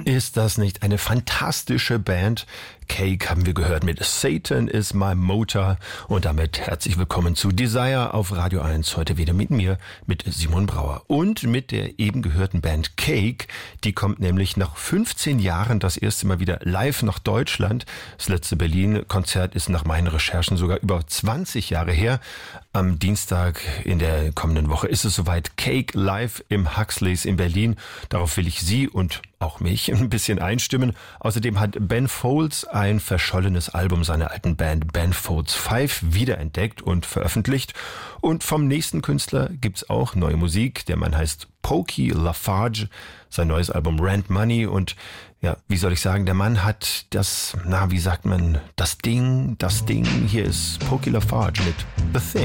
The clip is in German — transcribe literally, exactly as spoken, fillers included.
Ist das nicht eine fantastische Band? Cake haben wir gehört mit Satan is my motor. Und damit herzlich willkommen zu Desire auf Radio eins. Heute wieder mit mir, mit Simon Brauer. Und mit der eben gehörten Band Cake. Die kommt nämlich nach fünfzehn Jahren das erste Mal wieder live nach Deutschland. Das letzte Berlin-Konzert ist nach meinen Recherchen sogar über zwanzig Jahre her. Am Dienstag in der kommenden Woche ist es soweit. Cake live im Huxleys in Berlin. Darauf will ich Sie und auch mich ein bisschen einstimmen. Außerdem hat Ben Folds ein verschollenes Album seiner alten Band Ben Folds Five wiederentdeckt und veröffentlicht. Und vom nächsten Künstler gibt's auch neue Musik. Der Mann heißt Pokey LaFarge, sein neues Album Rent Money. Und ja, wie soll ich sagen, der Mann hat das, na, wie sagt man, das Ding, das Ding. Hier ist Pokey LaFarge mit The Thing.